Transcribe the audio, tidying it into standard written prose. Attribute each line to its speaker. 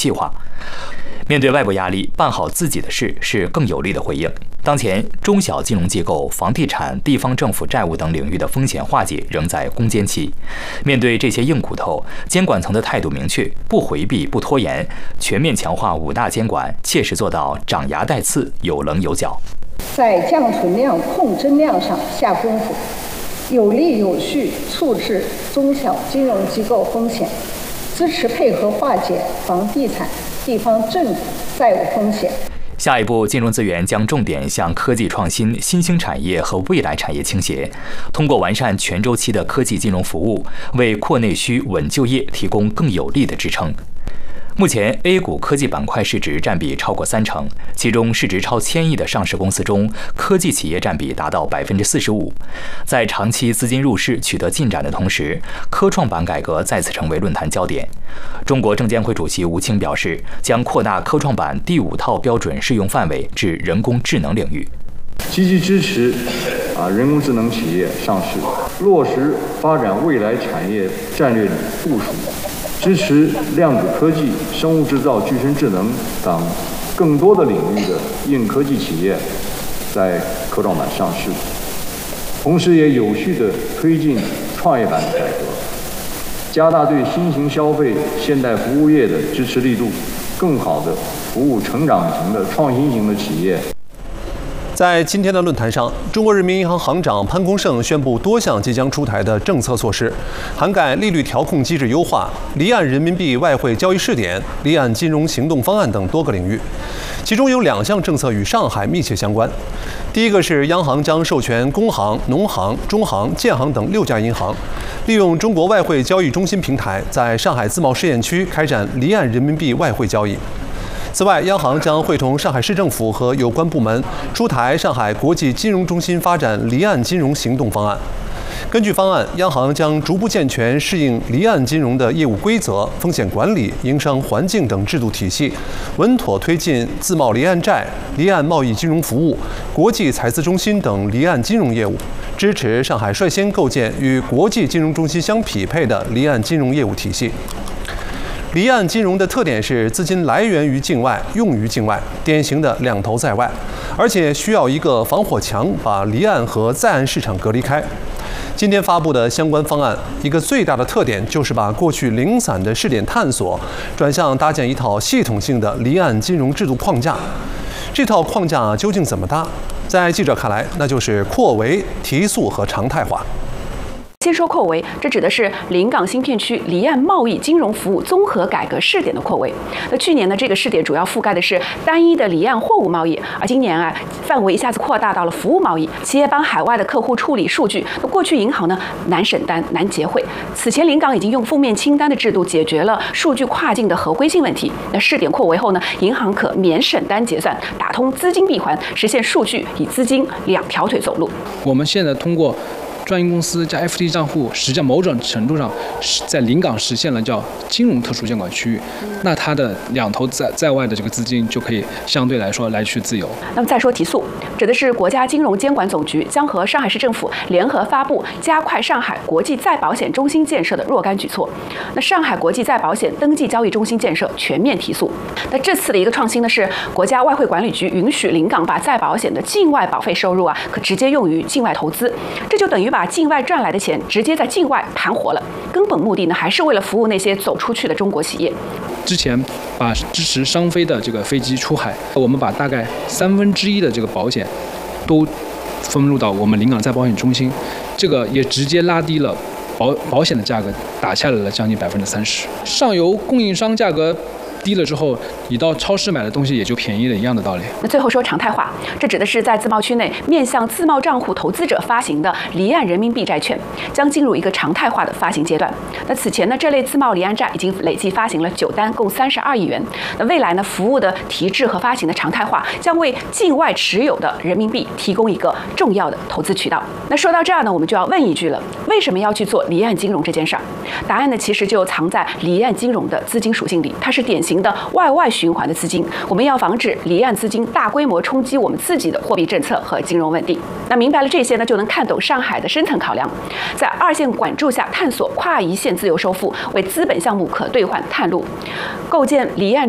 Speaker 1: 气化。面对外部压力，办好自己的事是更有力的回应。当前，中小金融机构、房地产、地方政府债务等领域的风险化解仍在攻坚期。面对这些硬骨头，监管层的态度明确，不回避、不拖延，全面强化5大监管，切实做到长牙带刺、有棱有角。
Speaker 2: 在降存量、控增量上下功夫，有力有序处置中小金融机构风险，支持配合化解房地产、地方政府债务风险。
Speaker 1: 下一步，金融资源将重点向科技创新、新兴产业和未来产业倾斜，通过完善全周期的科技金融服务，为扩内需、稳就业提供更有力的支撑。目前 ，A 股科技板块市值占比超过30%，其中市值超1000亿的上市公司中，科技企业占比达到45%。在长期资金入市取得进展的同时，科创板改革再次成为论坛焦点。中国证监会主席吴清表示，将扩大科创板第5套标准适用范围至人工智能领域，
Speaker 3: 积极支持人工智能企业上市，落实发展未来产业战略部署。支持量子科技、生物制造、具身智能等更多的领域的硬科技企业在科创板上市，同时也有序地推进创业板的改革，加大对新型消费、现代服务业的支持力度，更好地服务成长型的创新型的企业。
Speaker 4: 在今天的论坛上，中国人民银行行长潘功胜宣布多项即将出台的政策措施，涵盖利率调控机制优化、离岸人民币外汇交易试点、离岸金融行动方案等多个领域。其中有2项政策与上海密切相关。第一个是央行将授权工行、农行、中行、建行等6家银行，利用中国外汇交易中心平台，在上海自贸试验区开展离岸人民币外汇交易。此外，央行将会同上海市政府和有关部门出台上海国际金融中心发展离岸金融行动方案。根据方案，央行将逐步健全适应离岸金融的业务规则、风险管理、营商环境等制度体系，稳妥推进自贸离岸债、离岸贸易金融服务、国际财资中心等离岸金融业务，支持上海率先构建与国际金融中心相匹配的离岸金融业务体系。离岸金融的特点是资金来源于境外，用于境外，典型的两头在外，而且需要一个防火墙把离岸和在岸市场隔离开。今天发布的相关方案，一个最大的特点就是把过去零散的试点探索，转向搭建一套系统性的离岸金融制度框架。这套框架究竟怎么搭？在记者看来，那就是扩围、提速和常态化。
Speaker 5: 先说扩围，这指的是临港新片区离岸贸易金融服务综合改革试点的扩围。那去年呢，这个试点主要覆盖的是单一的离岸货物贸易，而今年范围一下子扩大到了服务贸易。企业帮海外的客户处理数据，那过去银行呢难审单、难结汇。此前临港已经用负面清单的制度解决了数据跨境的合规性问题。那试点扩围后呢，银行可免审单结算，打通资金闭环，实现数据与资金2条腿走路。
Speaker 6: 我们现在通过专营公司加 FT 账户，实际上某种程度上在临港实现了叫金融特殊监管区域，那它的两头在外的这个资金就可以相对来说来去自由。
Speaker 5: 那么再说提速，指的是国家金融监管总局将和上海市政府联合发布加快上海国际再保险中心建设的若干举措。那上海国际再保险登记交易中心建设全面提速。那这次的一个创新呢是国家外汇管理局允许临港把再保险的境外保费收入可直接用于境外投资，这就等于把境外赚来的钱直接在境外盘活了。根本目的呢还是为了服务那些走出去的中国企业。
Speaker 6: 之前把支持商飞的这个飞机出海，我们把大概1/3的这个保险都分入到我们临港再保险中心，这个也直接拉低了保险的价格，打下来了将近30%。上游供应商价格低了之后，你到超市买的东西也就便宜了，一样的道理。
Speaker 5: 那最后说常态化，这指的是在自贸区内面向自贸账户投资者发行的离岸人民币债券，将进入一个常态化的发行阶段。那此前呢，这类自贸离岸债已经累计发行了9单，共32亿元。那未来呢，服务的提质和发行的常态化，将为境外持有的人民币提供一个重要的投资渠道。那说到这儿呢，我们就要问一句了：为什么要去做离岸金融这件事儿？答案呢，其实就藏在离岸金融的资金属性里，它是典型的外循环的资金。我们要防止离岸资金大规模冲击我们自己的货币政策和金融稳定。那明白了这些呢，就能看懂上海的深层考量，在2线管住下探索跨一线自由收付，为资本项目可兑换探路，构建离岸